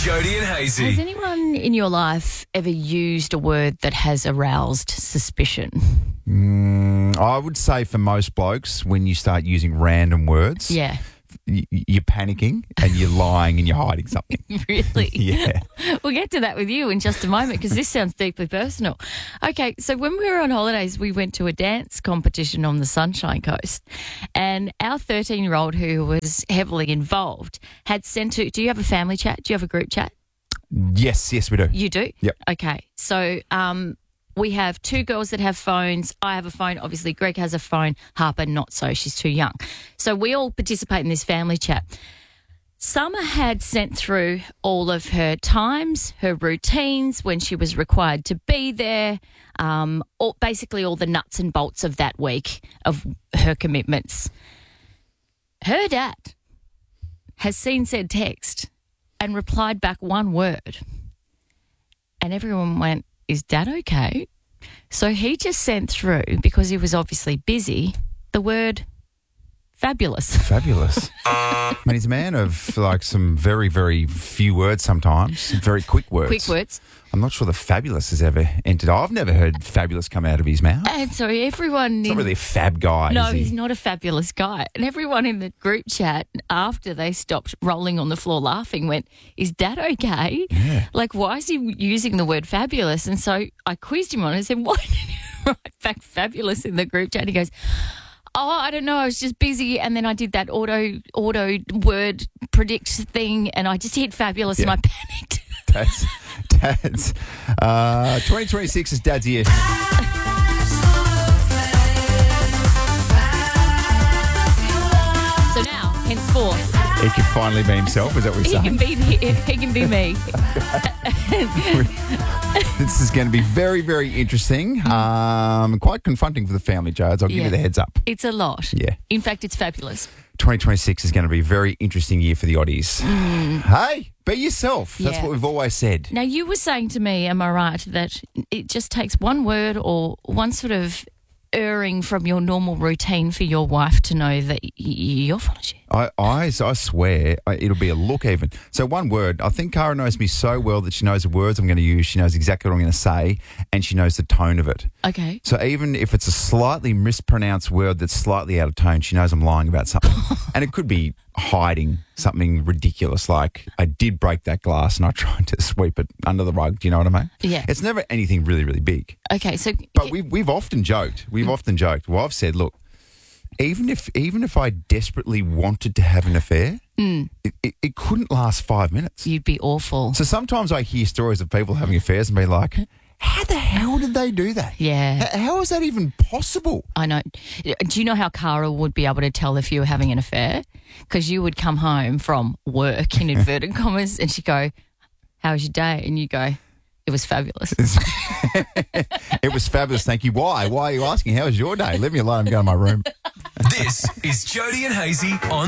Jody and Hazy. Has anyone in your life ever used a word that has aroused suspicion? I would say for most blokes, when you start using random words, Yeah. you're panicking and you're lying and you're hiding something. Really? Yeah. We'll get to that with you in just a moment because this sounds deeply personal. Okay, so when we were on holidays, we went to a dance competition on the Sunshine Coast, and our 13-year-old, who was heavily involved, had sent to... Do you have a family chat? Do you have a group chat? Yes, we do. You do? Yep. Okay, so we have two girls that have phones. I have a phone. Obviously, Greg has a phone. Harper, not so. She's too young. So we all participate in this family chat. Summer had sent through all of her times, her routines, when she was required to be there, basically all the nuts and bolts of that week of her commitments. Her dad has seen said text and replied back one word. And everyone went, "Is Dad okay?" So he just sent through, because he was obviously busy, the word fabulous. Fabulous. I mean, he's a man of like some very, very few words sometimes, very quick words. Quick words. I'm not sure the fabulous has ever entered. I've never heard fabulous come out of his mouth. And so everyone... He's not really a fab guy, No, is he? he's not a fabulous guy. And everyone in the group chat, after they stopped rolling on the floor laughing, went, "Is Dad okay?" Yeah. Like, why is he using the word fabulous? And so I quizzed him on it and said, "Why did you write back fabulous in the group chat?" He goes, "Oh, I don't know. I was just busy, and then I did that auto word predict thing, and I just hit fabulous and I panicked." Dad's 2026 is Dad's year. So now, henceforth, He can finally be himself. Is that what you're saying? he can be me. This is going to be very, very interesting. Quite confronting for the family, Jodes. I'll give you the heads up. It's a lot. Yeah. In fact, it's fabulous. 2026 is going to be a very interesting year for the Oddies. Hey, be yourself. That's Yeah. what we've always said. Now, you were saying to me, am I right, that it just takes one word or one sort of erring from your normal routine for your wife to know that you're full of shit? I swear it'll be a look even. So one word, I think Cara knows me so well that she knows the words I'm going to use, she knows exactly what I'm going to say, and she knows the tone of it. Okay. So even if it's a slightly mispronounced word that's slightly out of tone, she knows I'm lying about something. And it could be hiding something ridiculous, like I did break that glass and I tried to sweep it under the rug. Do you know what I mean? Yeah. It's never anything really, really big. Okay, so... But we've often joked. Well, I've said, look, even if I desperately wanted to have an affair, it couldn't last 5 minutes. You'd be awful. So sometimes I hear stories of people having affairs and be like, how the hell did they do that? Yeah. How is that even possible? I know. Do you know how Cara would be able to tell if you were having an affair? Because you would come home from work, in inverted commas, and she'd go, "How was your day?" And you go, "It was fabulous." It was fabulous, thank you. Why? Why are you asking? How was your day? Leave me alone, I'm going to my room. This is Jody and Hazy on